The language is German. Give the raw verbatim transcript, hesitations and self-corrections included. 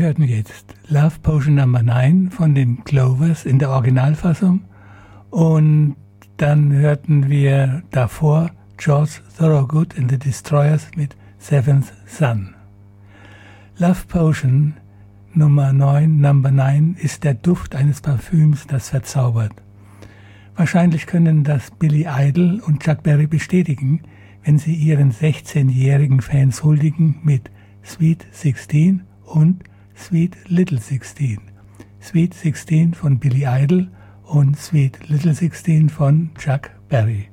hörten jetzt Love Potion Number neun von den Clovers in der Originalfassung und dann hörten wir davor George Thorogood and the Destroyers mit Seventh Son. Love Potion Nummer neun, Number neun ist der Duft eines Parfüms, das verzaubert. Wahrscheinlich können das Billy Idol und Chuck Berry bestätigen, wenn sie ihren sechzehnjährigen Fans huldigen mit Sweet sixteen und Sweet Little sixteen. Sweet sixteen von Billy Idol und Sweet Little sixteen von Chuck Berry.